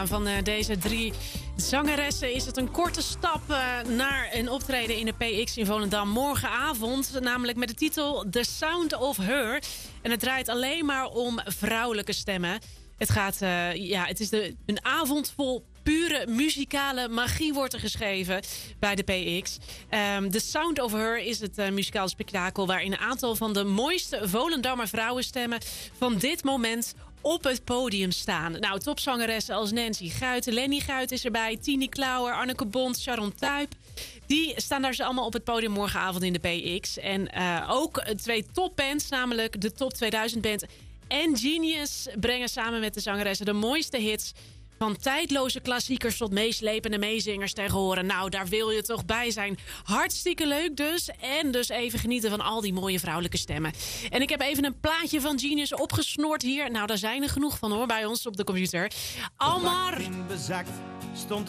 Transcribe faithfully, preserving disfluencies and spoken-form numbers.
Van uh, deze drie zangeressen is het een korte stap uh, naar een optreden in de P X in Volendam morgenavond. Namelijk met de titel The Sound of Her. En het draait alleen maar om vrouwelijke stemmen. Het, gaat, uh, ja, het is de, een avond vol pure muzikale magie wordt er geschreven bij de P X. Um, The Sound of Her is het uh, muzikale spektakel waarin een aantal van de mooiste Volendammer vrouwenstemmen van dit moment op het podium staan. Nou, topzangeressen als Nancy Guiten, Lenny Guiten is erbij, Tini Klauwer, Anneke Bont, Sharon Tuyp. Die staan daar ze allemaal op het podium morgenavond in de P X. En uh, ook twee topbands, namelijk de Top tweeduizend Band en Genius, brengen samen met de zangeressen de mooiste hits. Van tijdloze klassiekers tot meeslepende meezingers tegen horen. Nou, daar wil je toch bij zijn. Hartstikke leuk dus. En dus even genieten van al die mooie vrouwelijke stemmen. En ik heb even een plaatje van Genius opgesnord hier. Nou, daar zijn er genoeg van hoor, bij ons op de computer. Almar! Bezakt stond